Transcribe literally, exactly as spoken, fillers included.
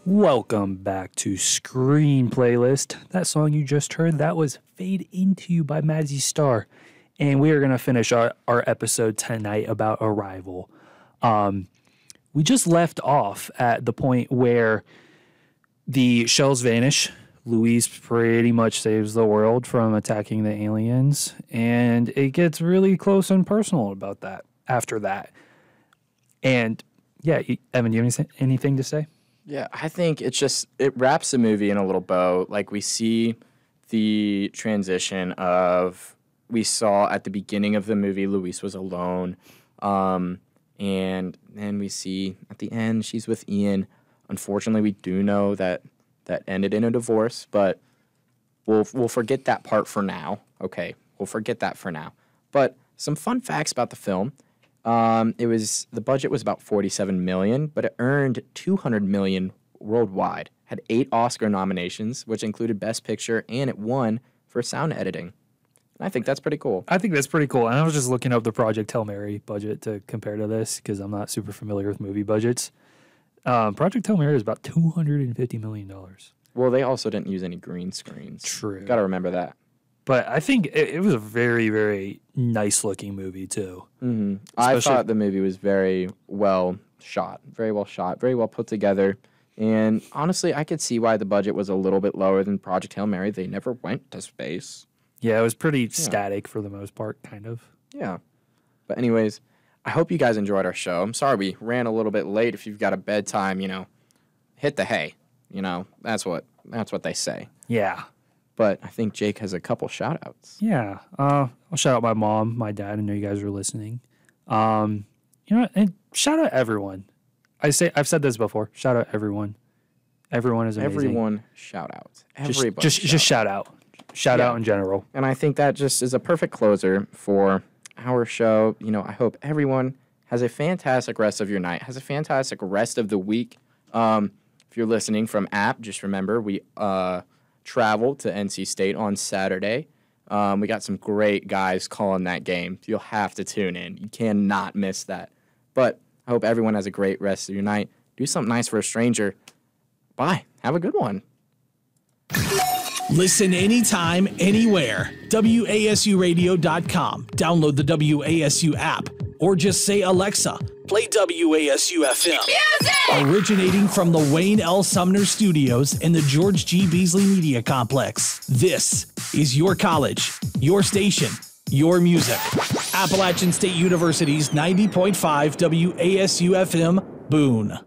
Welcome back to Screen Playlist. That song you just heard, that was Fade Into You by Madzy Star. And we are going to finish our, our episode tonight about Arrival. Um, we just left off at the point where the shells vanish. Louise pretty much saves the world from attacking the aliens. And it gets really close and personal about that after that. And yeah, Evan, do you have anything to say? Yeah, I think it's just, it wraps the movie in a little bow. Like, we see the transition of, we saw at the beginning of the movie, Louise was alone. Um, and then we see at the end, she's with Ian. Unfortunately, we do know that that ended in a divorce, but we'll, we'll forget that part for now. Okay, we'll forget that for now. But some fun facts about the film. Um, it was, the budget was about forty-seven million dollars, but it earned two hundred million dollars worldwide. Had eight Oscar nominations, which included Best Picture, and it won for sound editing. And I think that's pretty cool. I think that's pretty cool. And I was just looking up the Project Hail Mary budget to compare to this because I'm not super familiar with movie budgets. Um, Project Hail Mary is about two hundred fifty million dollars. Well, they also didn't use any green screens. True. Got to remember that. But I think it, it was a very, very nice-looking movie, too. Mm-hmm. I thought the movie was very well shot, very well shot, very well put together. And honestly, I could see why the budget was a little bit lower than Project Hail Mary. They never went to space. Yeah, it was pretty yeah. static for the most part, kind of. Yeah. But anyways, I hope you guys enjoyed our show. I'm sorry we ran a little bit late. If you've got a bedtime, you know, hit the hay. You know, that's what that's what they say. Yeah. But I think Jake has a couple shout-outs. Yeah. Uh, I'll shout out my mom, my dad. I know you guys are listening. Um, you know, and shout out everyone. I say I've said this before. Shout out everyone. Everyone is amazing. Everyone shout out. Everybody. Just just, just shout out. Shout yeah. out in general. And I think that just is a perfect closer for our show. You know, I hope everyone has a fantastic rest of your night. Has a fantastic rest of the week. Um, if you're listening from app, just remember we uh. travel to N C State on Saturday. Um, we got some great guys calling that game. You'll have to tune in. You cannot miss that. But I hope everyone has a great rest of your night. Do something nice for a stranger. Bye. Have a good one. Listen anytime, anywhere. W A S U radio dot com. Download the W A S U app. Or just say, Alexa, play W A S U F M. Music! Originating from the Wayne L. Sumner Studios in the George G. Beasley Media Complex. This is your college, your station, your music. Appalachian State University's ninety point five W A S U F M, Boone.